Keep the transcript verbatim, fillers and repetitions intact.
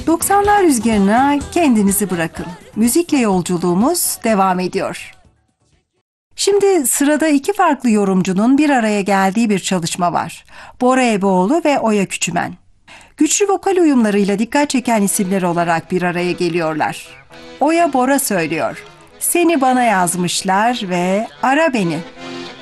doksanlar rüzgarına kendinizi bırakın. Müzikle yolculuğumuz devam ediyor. Şimdi sırada iki farklı yorumcunun bir araya geldiği bir çalışma var. Bora Eboğlu ve Oya Küçümen. Güçlü vokal uyumlarıyla dikkat çeken isimler olarak bir araya geliyorlar. Oya Bora söylüyor. Seni bana yazmışlar ve ara beni.